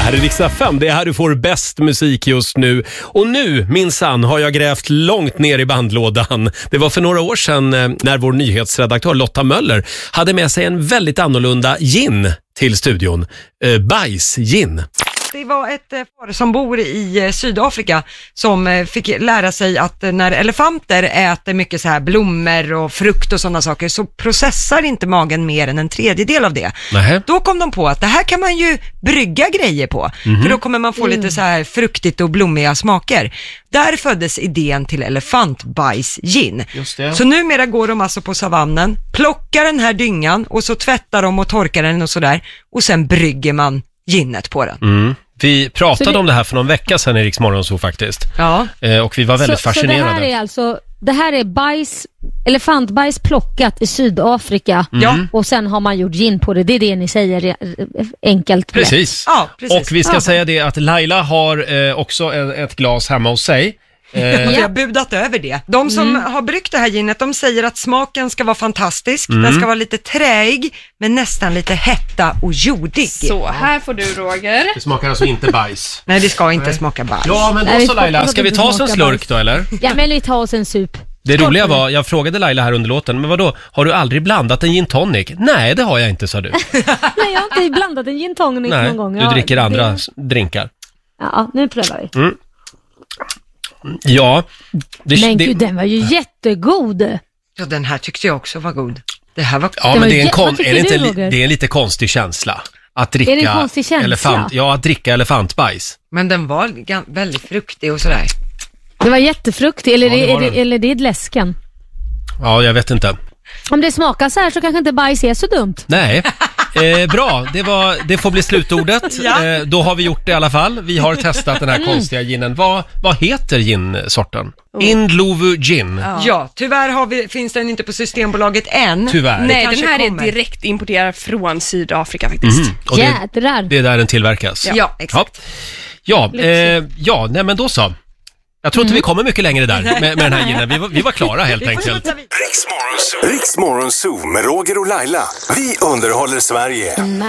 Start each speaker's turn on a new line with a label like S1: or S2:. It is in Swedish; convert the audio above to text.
S1: här är Rix FM. Det är här du får bäst musik just nu. Och nu, minsann, har jag grävt långt ner i bandlådan. Det var för några år sedan när vår nyhetsredaktör Lotta Möller hade med sig en väldigt annorlunda gin till studion. Bajsgin.
S2: Det var ett par som bor i Sydafrika som fick lära sig att när elefanter äter mycket så här blommor och frukt och sådana saker så processar inte magen mer än en tredjedel av det.
S1: Nähä.
S2: Då kom de på att det här kan man ju brygga grejer på, för då kommer man få lite så här fruktigt och blommiga smaker. Där föddes idén till elefantbajsgin.
S1: Just det.
S2: Så numera går de alltså på savannen, plockar den här dyngan och så tvättar de och torkar den och sådär och sen brygger man ginnet på den.
S1: Vi pratade om det här för någon vecka sedan i Rix Morgonzoo faktiskt.
S2: Ja.
S1: Och vi var väldigt fascinerade.
S3: Så det här är alltså, det här är elefantbajs plockat i Sydafrika. Och sen har man gjort gin på det. Det är det ni säger enkelt.
S1: Precis.
S2: Ja, precis.
S1: Och vi ska säga det att Laila har också ett glas hemma hos sig.
S2: Jag har budat över det. De som har bryggt det här ginet, de säger att smaken ska vara fantastisk. Den ska vara lite träig, men nästan lite hetta och jordig.
S4: Så, här får du, Roger.
S1: Det smakar alltså inte bajs.
S2: Nej, det ska inte smaka bajs.
S1: Ja, men då så Laila, ska vi ta oss en slurk då eller?
S3: Ja, men vi tar oss en sup.
S1: Det roliga var, jag frågade Laila här under låten, men vadå, har du aldrig blandat en gin tonic? Nej, det har jag inte, sa du.
S3: Nej, jag har inte blandat en gin tonic någon gång.
S1: Du dricker andra drinkar.
S3: Ja, nu prövar vi.
S1: Ja.
S3: Men gud, den var ju jättegod.
S2: Ja, den här tyckte jag också var god. Det här var...
S1: Ja, men det är
S3: vad tycker du, Roger?
S1: det är en lite konstig känsla. Att dricka
S3: Är det en konstig känsla?
S1: att dricka elefantbajs.
S2: Men den var väldigt fruktig och sådär.
S3: Det var jättefruktig, eller,
S1: Ja, det var
S3: eller det är läsken.
S1: Ja, jag vet inte.
S3: Om det smakar så här så kanske inte bajs är så dumt.
S1: Nej, bra. Det får bli slutordet. Då har vi gjort det i alla fall. Vi har testat den här konstiga ginen. Vad heter ginsorten? Indlovu gin.
S2: Ja, tyvärr finns den inte på Systembolaget än.
S1: Tyvärr.
S4: Nej, den här
S2: kommer.
S4: är direkt importerad från Sydafrika faktiskt.
S1: Och
S3: Jädrar.
S1: det är där den tillverkas.
S2: Ja, exakt.
S1: Ja, nej men då så. Jag tror inte vi kommer mycket längre där med den här ginen. Vi var klara helt enkelt.
S5: Rix Morgonzoo med Roger och Laila. Vi underhåller Sverige.